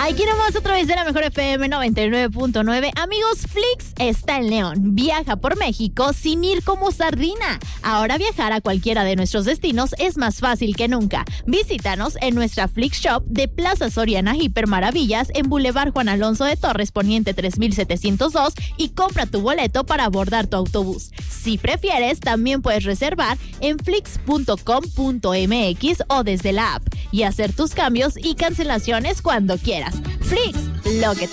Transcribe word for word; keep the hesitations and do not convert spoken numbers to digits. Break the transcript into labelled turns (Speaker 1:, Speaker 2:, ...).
Speaker 1: Aquí nomás otra vez de la mejor F M noventa y nueve punto nueve. Amigos, Flix está en León. Viaja por México sin ir como sardina. Ahora viajar a cualquiera de nuestros destinos es más fácil que nunca. Visítanos en nuestra Flix Shop de Plaza Soriana Hiper Maravillas en Boulevard Juan Alonso de Torres Poniente tres mil setecientos dos y compra tu boleto para abordar tu autobús. Si prefieres, también puedes reservar en flix punto com punto m x o desde la app y hacer tus cambios y cancelaciones cuando quieras. Flix, lo que te